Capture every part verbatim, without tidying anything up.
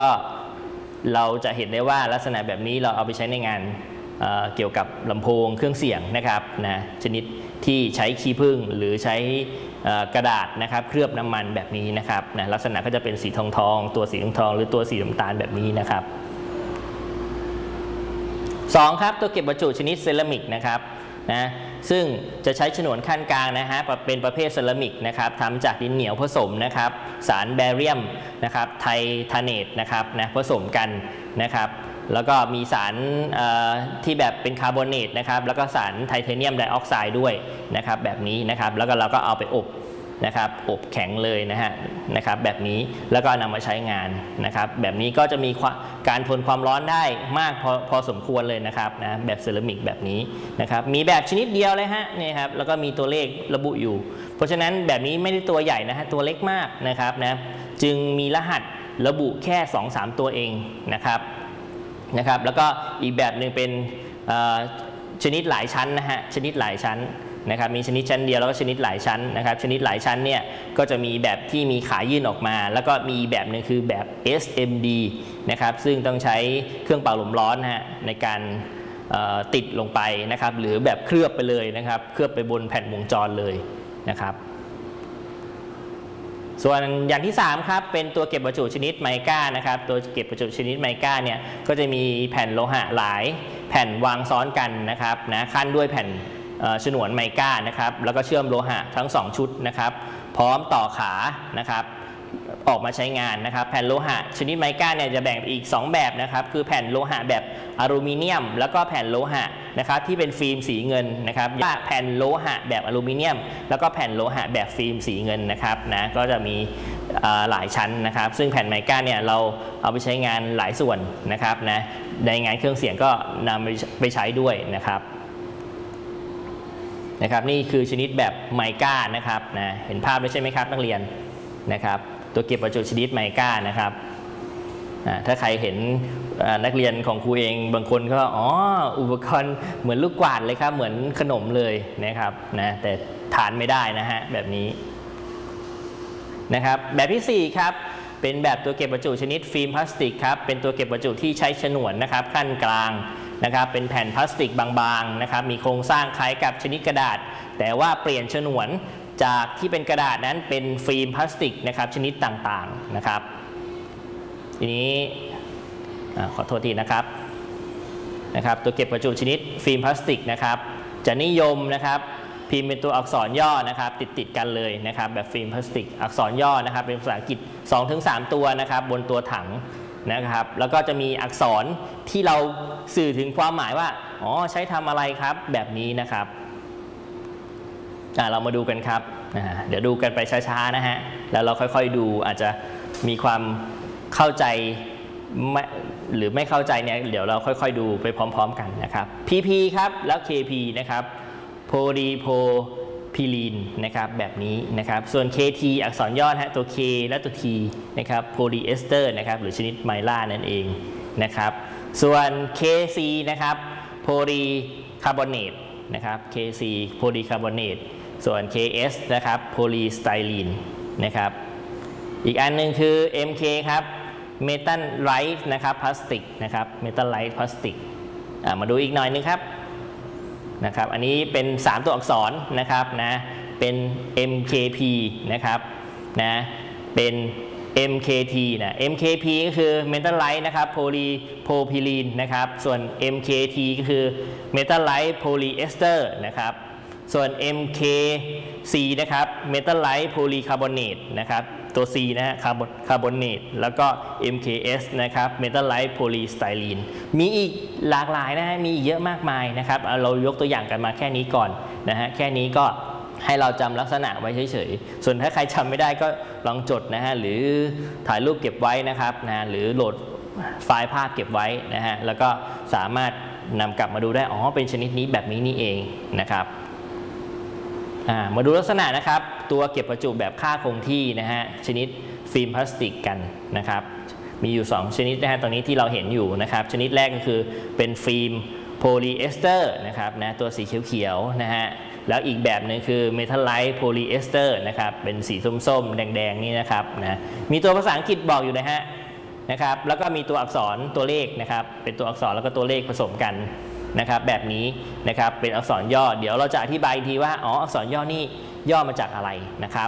ก็เราจะเห็นได้ว่าลักษณะแบบนี้เราเอาไปใช้ในงาน เ, เกี่ยวกับลำโพงเครื่องเสียงนะครับนะชนิดที่ใช้ขี้ผึ้งหรือใช้กระดาษนะครับเคลือบน้ำมันแบบนี้นะครับนะลักษณะก็จะเป็นสีทองทองตัวสีทองทองหรือตัวสีน้ำตาลแบบนี้นะครับสองครับตัวเก็บบรรจุชนิดเซรามิกนะครับนะซึ่งจะใช้ฉนวนขั้นกลางนะฮะเป็นประเภทเซรามิกนะครับทำจากดินเหนียวผสมนะครับสารแบเรียมนะครับไททาเนตนะครับนะผสมกันนะครับแล้วก็มีสารที่แบบเป็นคาร์บอเนตนะครับแล้วก็สารไทเทเนียมไดออกไซด์ด้วยนะครับแบบนี้นะครับแล้วก็เราก็เอาไปอบนะครับอบแข็งเลยนะฮะนะครับแบบนี้แล้วก็นำมาใช้งานนะครับแบบนี้ก็จะมีการทนความร้อนได้มากพอพอสมควรเลยนะครับนะแบบเซรามิกแบบนี้นะครับมีแบบชนิดเดียวเลยฮะนี่ครับแล้วก็มีตัวเลขระบุอยู่เพราะฉะนั้นแบบนี้ไม่ได้ตัวใหญ่นะฮะตัวเล็กมากนะครับนะจึงมีรหัสระบุแค่ สองถึงสาม ตัวเองนะครับนะครับแล้วก็อีกแบบหนึ่งเป็นชนิดหลายชั้นนะฮะชนิดหลายชั้นนะครับมีชนิดชั้นเดียวแล้วก็ชนิดหลายชั้นนะครับชนิดหลายชั้นเนี่ยก็จะมีแบบที่มีขายื่นออกมาแล้วก็มีแบบหนึ่งคือแบบ เอส เอ็ม ดี นะครับซึ่งต้องใช้เครื่องเป่าลมร้อนนะฮะในการติดลงไปนะครับหรือแบบเคลือบไปเลยนะครับเคลือบไปบนแผ่นวงจรเลยนะครับส่วนอย่างที่สามครับเป็นตัวเก็บบรรจุชนิดไมก้านะครับตัวเก็บบรรจุชนิดไมก้าเนี่ยก็จะมีแผ่นโลหะหลายแผ่นวางซ้อนกันนะครับนะขั้นด้วยแผ่นฉนวนไมก้านะครับแล้วก็เชื่อมโลหะทั้งสองชุดนะครับพร้อมต่อขานะครับออกมาใช้งานนะครับแผ่นโลหะชนิดไมก้าเนี่ยจะแบ่งอีกสองแบบนะครับคือแผ่นโลหะแบบอลูมิเนียมแล้วก็แผ่นโลหะนะครับที่เป็นฟิล์มสีเงินนะครับแผ่นโลหะแบบอลูมิเนียมแล้วก็แผ่นโลหะแบบฟิล์มสีเงินนะครับนะก็จะมีหลายชั้นนะครับซึ่งแผ่นไมก้าเนี่ยเราเอาไปใช้งานหลายส่วนนะครับนะในงานเครื่องเสียงก็นำไปใช้ด้วยนะครับนะครับนี่คือชนิดแบบไมก้านะครับนะเห็นภาพได้ใช่ไหมครับนักเรียนนะครับตัวเก็บบรรจุชนิดไมก้านะครับถ้าใครเห็นนักเรียนของครูเองบางคนก็อ๋ออุปกรณ์เหมือนลูกกวาดเลยครับเหมือนขนมเลยนะครับนะแต่ทานไม่ได้นะฮะแบบนี้นะครับแบบที่สี่ครับเป็นแบบตัวเก็บบรรจุชนิดฟิล์มพลาสติกครับเป็นตัวเก็บบรรจุที่ใช้ฉนวนนะครับขั้นกลางนะครับเป็นแผ่นพลาสติกบางๆนะครับมีโครงสร้างคล้ายกับชนิดกระดาษแต่ว่าเปลี่ยนฉนวนจากที่เป็นกระดาษนั้นเป็นฟิล์มพลาสติกนะครับชนิดต่างๆนะครับทีนี้ขอโทษทีนะครับนะครับตัวเก็บบรรจุชนิดฟิล์มพลาสติกนะครับจะนิยมนะครับพิมพ์เป็นตัวอักษรย่อนะครับติดติดกันเลยนะครับแบบฟิล์มพลาสติกอักษรย่อนะครับเป็นภาษาอังกฤษ สองถึงสาม ตัวนะครับบนตัวถังนะครับแล้วก็จะมีอักษรที่เราสื่อถึงความหมายว่าอ๋อใช้ทำอะไรครับแบบนี้นะครับเรามาดูกันครับเดี๋ยวดูกันไปช้าๆนะฮะแล้วเราค่อยๆดูอาจจะมีความเข้าใจหรือไม่เข้าใจเนี่ยเดี๋ยวเราค่อยๆดูไปพร้อมๆกันนะครับ พี พี ครับแล้ว เค พี นะครับโพลีโพพิลีนนะครับแบบนี้นะครับส่วน เค ที อักษรย่อฮะตัว K และตัว T นะครับโพลีเอสเตอร์นะครับหรือชนิดไมล่านั่นเองนะครับส่วน เค ซี นะครับโพลีคาร์บอเนตนะครับ เค ซี โพลีคาร์บอเนตส่วน เค เอส นะครับโพลีสไตรีนนะครับอีกอันหนึ่งคือ เอ็ม เค ครับเมทัลไลท์นะครับพลาสติกนะครับเมทัลไลท์พลาสติกมาดูอีกหน่อยนึงครับนะครับอันนี้เป็นสามตัวอักษรนะครับนะเป็น เอ็ม เค พี นะครับนะเป็น เอ็ม เค ที นะ เอ็ม เค พี ก็คือ Metalite นะครับ Polypropylene นะครับส่วน เอ็ม เค ที ก็คือ Metalite Polyester นะครับส่วน เอ็ม เค ซี นะครับ Metalite Polycarbonate นะครับตัว C นะฮะคาร์บอเนตแล้วก็ เอ็ม เค เอส นะครับ Metalite Polystyrene มีอีกหลากหลายนะฮะมีเยอะมากมายนะครับเรายกตัวอย่างกันมาแค่นี้ก่อนนะฮะแค่นี้ก็ให้เราจำลักษณะไว้เฉยๆส่วนถ้าใครจำไม่ได้ก็ลองจดนะฮะหรือถ่ายรูปเก็บไว้นะครับนะหรือโหลดไฟล์ภาพเก็บไว้นะฮะแล้วก็สามารถนำกลับมาดูได้อ๋อเป็นชนิดนี้แบบนี้นี่เองนะครับมาดูลักษณะนะครับตัวเก็บบรรจุแบบค่าคงที่นะฮะชนิดฟิล์มพลาสติกกันนะครับมีอยู่สองชนิดนะฮะตรงนี้ที่เราเห็นอยู่นะครับชนิดแรกก็คือเป็นฟิล์มโพลีเอสเตอร์นะครับนะตัวสีเขียวๆนะฮะแล้วอีกแบบหนึ่งคือเมทัลไลท์โพลีเอสเตอร์นะครับเป็นสีส้มๆแดงๆนี่นะครับนะมีตัวภาษาอังกฤษบอกอยู่นะฮะนะครับแล้วก็มีตัวอักษรตัวเลขนะครับเป็นตัวอักษรแล้วก็ตัวเลขผสมกันนะครับแบบนี้นะครับเป็นอักษรย่อเดี๋ยวเราจะอธิบายทีว่าอ๋ออักษรย่อนี่ย่อมาจากอะไรนะครับ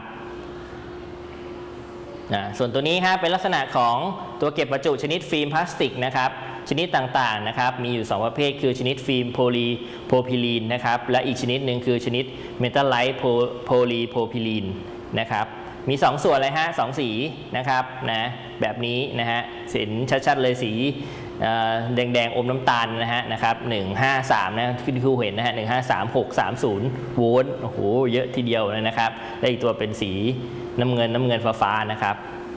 ส่วนตัวนี้ครับเป็นลักษณะของตัวเก็บบรรจุชนิดฟิล์มพลาสติกนะครับชนิดต่างๆนะครับมีอยู่สองประเภทคือชนิดฟิล์มโพลีโพรพิลีนนะครับและอีกชนิดหนึ่งคือชนิดเมทัลไลท์โพลีโพรพิลีนนะครับมีสองส่วนเลยฮะสองสีนะครับนะแบบนี้นะฮะเห็นชัดๆเลยสีแดงๆอมน้ำตาลนะฮะนะครับหนึ่งห้าสามนะที่ครูเห็นนะฮะหนึ่งห้าสามหกสามศูนย์โวลต์โอ้โหเยอะทีเดียวเลยนะครับและอีกตัวเป็นสีน้ำเงินน้ำเงินฟ้าๆนะครับ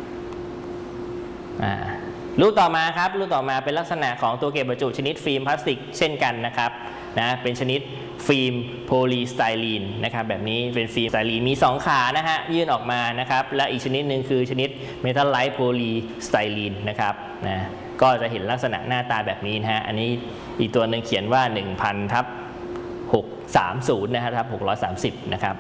รูปต่อมาครับรูปต่อมาเป็นลักษณะของตัวเก็บบรรจุชนิดฟิล์มพลาสติกเช่นกันนะครับนะเป็นชนิดฟิล์มโพลีสไตรีนนะครับแบบนี้เป็นฟิล์มสไตรีนมีสองขานะฮะยื่นออกมานะครับและอีกชนิดหนึ่งคือชนิดเมทัลไลท์โพลีสไตรีนนะครับนะก็จะเห็นลักษณะหน้าตาแบบนี้นะฮะอันนี้อีกตัวหนึ่งเขียนว่า หนึ่งพัน ทับ หกร้อยสามสิบ นะครับหกร้อยสามสิบนะครับ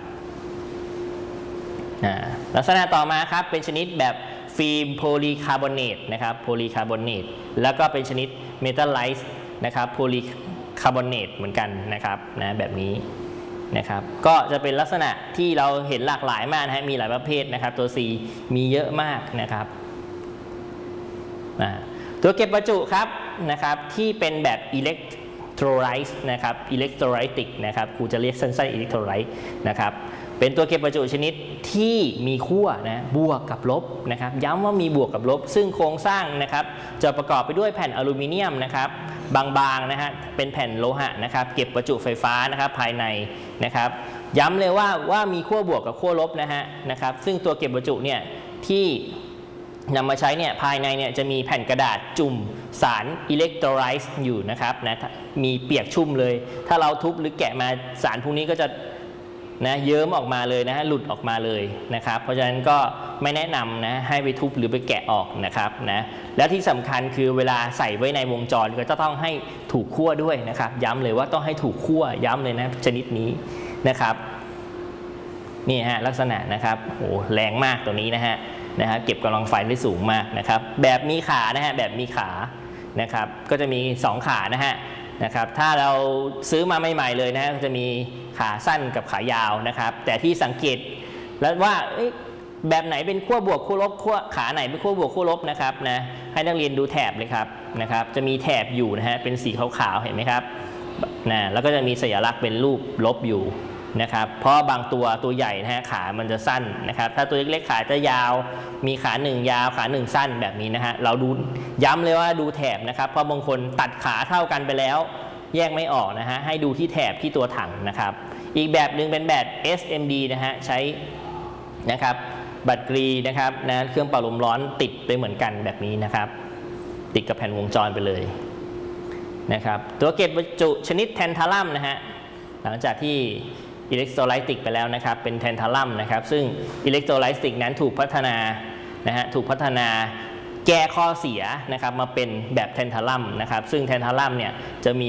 ลักษณะต่อมาครับเป็นชนิดแบบฟิล์มโพลีคาร์บอเนตนะครับโพลีคาร์บอเนตแล้วก็เป็นชนิดเมทัลไลท์นะครับโพลีคาร์บอเนตเหมือนกันนะครับนะแบบนี้นะครับก็จะเป็นลักษณะที่เราเห็นหลากหลายมากนะฮะมีหลายประเภทนะครับตัว C มีเยอะมากนะครับนะตัวเก็บบรรจุครับนะครับที่เป็นแบบอิเล็กโทรไลซ์นะครับอิเล็กโทรไลติกนะครับครูจะเรียกสั้นๆอิเล็กโทรไลต์นะครับเป็นตัวเก็บบรรจุชนิดที่มีขั้วนะบวกกับลบนะครับย้ำว่ามีบวกกับลบซึ่งโครงสร้างนะครับจะประกอบไปด้วยแผ่นอลูมิเนียมนะครับบางๆนะฮะเป็นแผ่นโลหะนะครับเก็บบรรจุไฟฟ้านะครับภายในนะครับย้ำเลยว่าว่ามีขั้วบวกกับขั้วลบนะฮะนะครับซึ่งตัวเก็บบรรจุเนี่ยที่นำมาใช้เนี่ยภายในเนี่ยจะมีแผ่นกระดาษจุ่มสารอิเล็กโทรไลซ์อยู่นะครับนะมีเปียกชุ่มเลยถ้าเราทุบหรือแกะมาสารพวกนี้ก็จะนะเยิ้มออกมาเลยนะฮะหลุดออกมาเลยนะครับเพราะฉะนั้นก็ไม่แนะนำนะให้ไปทุบหรือไปแกะออกนะครับนะและที่สำคัญคือเวลาใส่ไว้ในวงจรก็จะต้องให้ถูกคั่วด้วยนะครับย้ำเลยว่าต้องให้ถูกคั่วย้ำเลยนะชนิดนี้นะครับนี่ฮะลักษณะนะครับโอ้แรงมากตัวนี้นะฮะนะฮะเก็บกำลังไฟได้สูงมากนะครับแบบมีขานะฮะแบบมีขานะครับก็จะมีสองขานะฮะนะครับถ้าเราซื้อมาใหม่ๆเลยนะฮะจะมีขาสั้นกับขายาวนะครับแต่ที่สังเกตแล้วว่าแบบไหนเป็นขั้วบวกขั้วลบขั้วขาไหนเป็นขั้วบวกขั้วลบนะครับนะให้นักเรียนดูแถบเลยครับนะครับจะมีแถบอยู่นะฮะเป็นสีขาวๆเห็นไหมครับนะแล้วก็จะมีสัญลักษณ์เป็นรูปลบอยู่นะครับเพราะบางตัวตัวใหญ่นะฮะขามันจะสั้นนะครับถ้าตัวเล็กๆขาจะยาวมีขาหนึ่งยาวขาหนึ่งสั้นแบบนี้นะฮะเราดูย้ำเลยว่าดูแถบนะครับเพราะบางคนตัดขาเท่ากันไปแล้วแยกไม่ออกนะฮะให้ดูที่แถบที่ตัวถังนะครับอีกแบบหนึ่งเป็นแบบ เอส เอ็ม ดี นะฮะใช้นะครับบัตรกรีนะครับนะเครื่องเป่าลมร้อนติดไปเหมือนกันแบบนี้นะครับติดกับแผ่นวงจรไปเลยนะครับตัวเก็บบรรจุชนิดแทนทาลัมนะฮะหลังจากที่อิเล็กโทรไลติกไปแล้วนะครับเป็นแทนทาลัมนะครับซึ่งอิเล็กโทรไลติกนั้นถูกพัฒนานะฮะถูกพัฒนาแก้ข้อเสียนะครับมาเป็นแบบแทนทาลัมนะครับซึ่งแทนทาลัมเนี่ยจะมี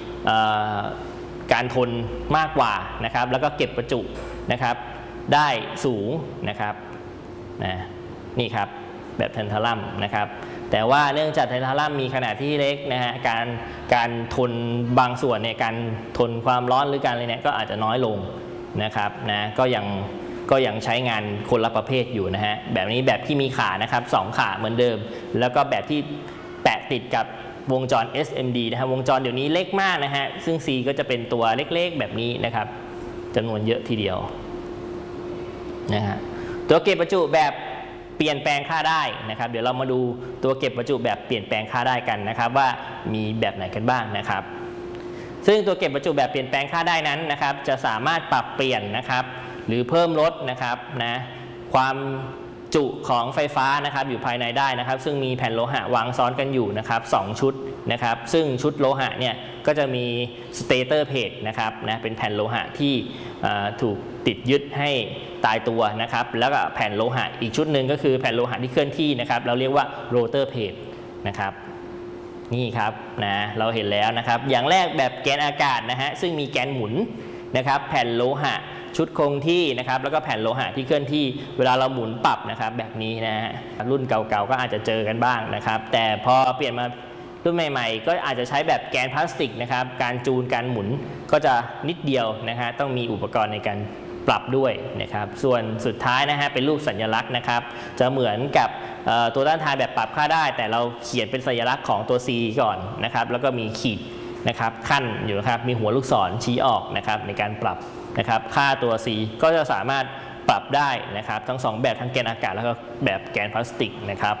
การทนมากกว่านะครับแล้วก็เก็บบรรจุนะครับได้สูงนะครับนะนี่ครับแบบแทนทาลัมนะครับแต่ว่าเนื่องจากแทนทาลัมมีขนาดที่เล็กนะฮะการการทนบางส่วนเนี่ยการทนความร้อนหรือการอะไรเนี่ยก็อาจจะน้อยลงนะครับนะก็ยังก็ยังใช้งานคนละประเภทอยู่นะฮะแบบนี้แบบที่มีขานะครับสองขาเหมือนเดิมแล้วก็แบบที่แปะติดกับวงจร เอส เอ็ม ดี นะครับวงจรเดี๋ยวนี้เล็กมากนะฮะซึ่ง C ก็จะเป็นตัวเล็กๆแบบนี้นะครับจำนวนเยอะทีเดียวนะฮะตัวเก็บบรรจุแบบเปลี่ยนแปลงค่าได้นะครับเดี๋ยวเรามาดูตัวเก็บบรรจุแบบเปลี่ยนแปลงค่าได้กันนะครับว่ามีแบบไหนกันบ้างนะครับซึ่งตัวเก็บบรรจุแบบเปลี่ยนแปลงค่าได้นั้นนะครับจะสามารถปรับเปลี่ยนนะครับหรือเพิ่มลดนะครับนะความจุของไฟฟ้านะครับอยู่ภายในได้นะครับซึ่งมีแผ่นโลหะวางซ้อนกันอยู่นะครับสองชุดนะครับซึ่งชุดโลหะเนี่ยก็จะมีสเตเตอร์เพจนะครับนะเป็นแผ่นโลหะที่ถูกติดยึดให้ตายตัวนะครับแล้วก็แผ่นโลหะอีกชุดหนึ่งก็คือแผ่นโลหะที่เคลื่อนที่นะครับเราเรียกว่าโรเตอร์เพจนะครับนี่ครับนะเราเห็นแล้วนะครับอย่างแรกแบบแกนอากาศนะฮะซึ่งมีแกนหมุนนะครับแผ่นโลหะชุดคงที่นะครับแล้วก็แผ่นโลหะที่เคลื่อนที่เวลาเราหมุนปรับนะครับแบบนี้นะฮะรุ่นเก่าๆก็อาจจะเจอกันบ้างนะครับแต่พอเปลี่ยนมารุ่นใหม่ๆก็อาจจะใช้แบบแกนพลาสติกนะครับการจูนการหมุนก็จะนิดเดียวนะฮะต้องมีอุปกรณ์ในการปรับด้วยนะครับส่วนสุดท้ายนะฮะเป็นรูปสัญลักษณ์นะครับจะเหมือนกับตัวต้านทานแบบปรับค่าได้แต่เราเขียนเป็นสัญลักษณ์ของตัว C ก่อนนะครับแล้วก็มีขีดนะครับขั้นอยู่นะครับมีหัวลูกศรชี้ออกนะครับในการปรับนะครับค่าตัว C ก็จะสามารถปรับได้นะครับทั้งสองแบบทั้งแกนอากาศแล้วก็แบบแกนพลาสติกนะครับ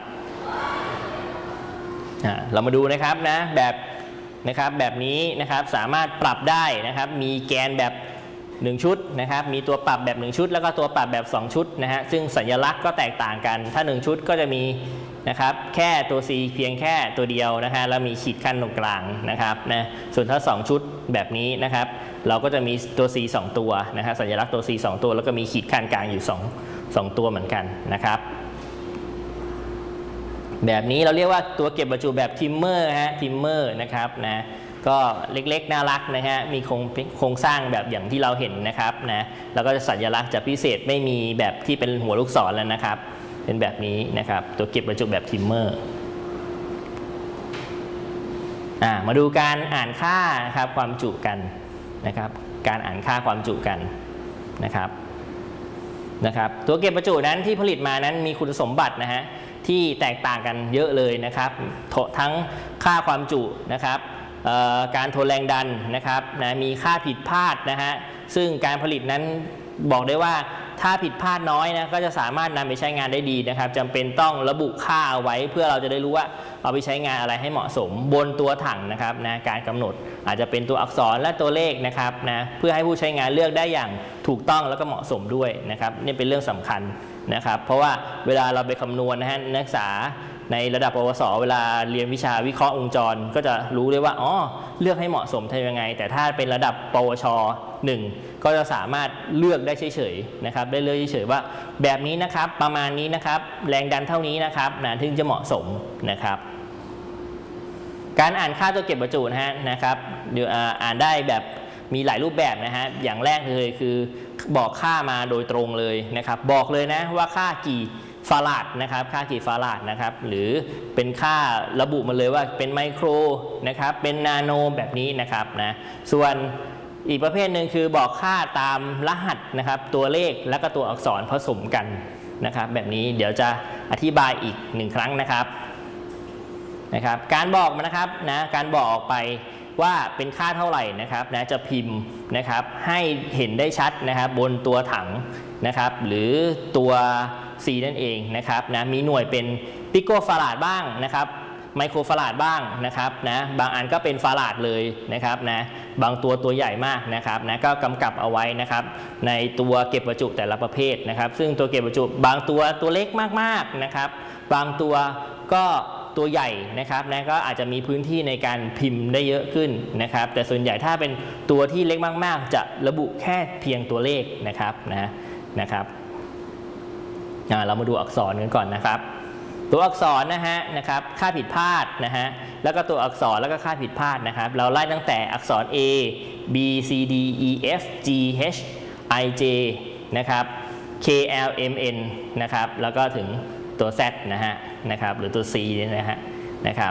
เรามาดูนะครับนะแบบนะครับแบบนี้นะครับสามารถปรับได้นะครับมีแกนแบบหนึ่งชุดนะครับมีตัวปรับแบบหนึ่งชุดแล้วก็ตัวปรับแบบสองชุดนะฮะซึ่งสัญลักษณ์ก็แตกต่างกันถ้าหนึ่งชุดก็จะมีนะครับแค่ตัว C เพียงแค่ตัวเดียวนะฮะแล้วมีขีดขั้นตรงกลางนะครับนะส่วนถ้าสองชุดแบบนี้นะครับเราก็จะมีตัว C สองตัวนะฮะสัญลักษณ์ตัว C สองตัวแล้วก็มีขีดขั้นกลางอยู่2 2ตัวเหมือนกันนะครับแบบนี้เราเรียกว่าตัวเก็บบรรจุแบบทิมเมอร์ฮะทิมเมอร์นะครับนะก็เล็กๆน่ารักนะฮะมีโครงโครงสร้างแบบอย่างที่เราเห็นนะครับนะแล้วก็สัญลักษณ์จะพิเศษไม่มีแบบที่เป็นหัวลูกศรแล้วนะครับเป็นแบบนี้นะครับตัวเก็บบรรจุแบบทิมเมอร์อ่ามาดูการอ่านค่านะครับความจุกันนะครับการอ่านค่าความจุกันนะครับนะครับตัวเก็บบรรจุนั้นที่ผลิตมานั้นมีคุณสมบัตินะฮะที่แตกต่างกันเยอะเลยนะครับทั้งค่าความจุนะครับการทนแรงดันนะครับนะมีค่าผิดพลาดนะฮะซึ่งการผลิตนั้นบอกได้ว่าถ้าผิดพลาดน้อยนะก็จะสามารถนำไปใช้งานได้ดีนะครับจำเป็นต้องระบุค่าเอาไว้เพื่อเราจะได้รู้ว่าเอาไปใช้งานอะไรให้เหมาะสมบนตัวถังนะครับนะการกำหนดอาจจะเป็นตัวอักษรและตัวเลขนะครับนะเพื่อให้ผู้ใช้งานเลือกได้อย่างถูกต้องแล้วก็เหมาะสมด้วยนะครับนี่เป็นเรื่องสำคัญนะครับเพราะว่าเวลาเราไปคำนวณนะฮะนักศึกษาในระดับปวสเวลาเรียนวิชาวิเคราะห์วงจรก็จะรู้เลยว่าอ๋อเลือกให้เหมาะสมทำยังไงแต่ถ้าเป็นระดับปวชหนึ่งก็จะสามารถเลือกได้เฉยๆนะครับได้เลือกเฉยๆว่าแบบนี้นะครับประมาณนี้นะครับแรงดันเท่านี้นะครับนะถึงจะเหมาะสมนะครับการอ่านค่าตัวเก็บบรรจุนะฮะนะครับเดี๋ยวอ่านได้แบบมีหลายรูปแบบนะฮะอย่างแรกเลยคือบอกค่ามาโดยตรงเลยนะครับบอกเลยนะว่าค่ากี่ฟาราดนะครับค่ากี่ฟาราดนะครับหรือเป็นค่าระบุมาเลยว่าเป็นไมโครนะครับเป็นนาโนแบบนี้นะครับนะส่วนอีกประเภทหนึ่งคือบอกค่าตามรหัสนะครับตัวเลขและก็ตัวอักษรผสมกันนะครับแบบนี้เดี๋ยวจะอธิบายอีกหนึ่งครั้งนะครับนะครับการบอกมานะครับนะการบอกออกไปว่าเป็นค่าเท่าไหร่นะครับนะจะพิมพ์นะครับให้เห็นได้ชัดนะครับบนตัวถังนะครับหรือตัว C นั่นเองนะครับนะมีหน่วยเป็นปิโกฟาราดบ้างนะครับไมโครฟาราดบ้างนะครับนะบางอันก็เป็นฟาราดเลยนะครับนะบางตัวตัวใหญ่มากนะครับนะก็กำกับเอาไว้นะครับในตัวเก็บบรรจุแต่ละประเภทนะครับซึ่งตัวเก็บบรรจุบางตัวตัวเล็กมากๆนะครับบางตัวก็ตัวใหญ่นะครับนะก็อาจจะมีพื้นที่ในการพิมพ์ได้เยอะขึ้นนะครับแต่ส่วนใหญ่ถ้าเป็นตัวที่เล็กมากๆจะระบุแค่เพียงตัวเลขนะครับนะนะครับเรามาดูอักษรกันก่อนนะครับตัวอักษรนะฮะนะครับค่าผิดพลาดนะฮะแล้วก็ตัวอักษรแล้วก็ค่าผิดพลาดนะครับเราไล่ตั้งแต่อักษร A B C D E F G H I J นะครับ K L M N นะครับแล้วก็ถึงตัว Z นะฮะนะครับหรือตัว C เนี่ยนะฮะนะครับ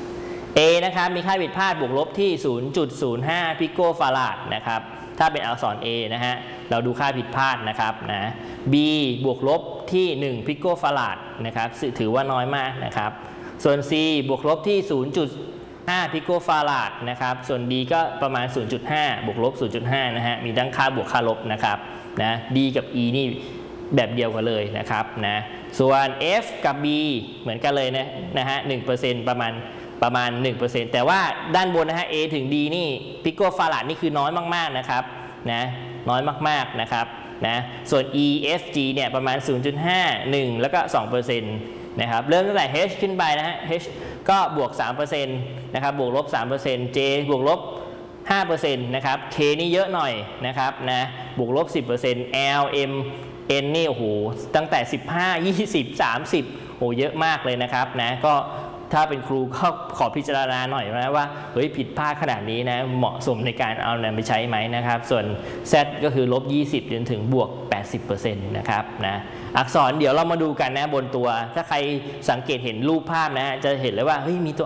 A นะครับมีค่าผิดพลาดบวกลบที่ ศูนย์จุดศูนย์ห้า พิโกฟาราดนะครับถ้าเป็นอักษร A นะฮะเราดูค่าผิดพลาดนะครับนะ B บวกลบที่หนึ่งพิโกฟาราดนะครับถือว่าน้อยมากนะครับส่วน C บวกลบที่ ศูนย์จุดห้า พิโกฟาราดนะครับส่วน D ก็ประมาณ ศูนย์จุดห้า บวกลบ ศูนย์จุดห้า นะฮะมีทั้งค่าบวกค่าลบนะครับนะ D กับ E นี่แบบเดียวกันเลยนะครับนะส่วน F กับ B เหมือนกันเลยนะนะฮะ หนึ่งเปอร์เซ็นต์ ประมาณประมาณ หนึ่งเปอร์เซ็นต์ แต่ว่าด้านบนนะฮะ A ถึง D นี่พิโกฟาราดนี่คือน้อยมากๆนะครับนะน้อยมากๆนะครับนะส่วน E F G เนี่ยประมาณ ศูนย์จุดห้า หนึ่ง แล้วก็ สองเปอร์เซ็นต์ นะครับเริ่มตั้งแต่ H ขึ้นไปนะฮะ H ก็บวก สามเปอร์เซ็นต์ นะครับบวกลบ สามเปอร์เซ็นต์ J บวกลบ ห้าเปอร์เซ็นต์ นะครับ K นี่เยอะหน่อยนะครับนะบวกลบ สิบเปอร์เซ็นต์ L M N นี่โอ้โหตั้งแต่สิบห้า ยี่สิบ สามสิบโอ้เยอะมากเลยนะครับนะก็ถ้าเป็นครูก็ขอพิจารณาหน่อยนะว่าเฮ้ยผิดพลาดขนาดนี้นะเหมาะสมในการเอานำไปใช้ไหมนะครับส่วน Z ก็คือลบยี่สิบจนถึงบวก แปดสิบเปอร์เซ็นต์ นะครับนะอักษรเดี๋ยวเรามาดูกันนะบนตัวถ้าใครสังเกตเห็นรูปภาพนะจะเห็นเลยว่าเฮ้ยมีตัว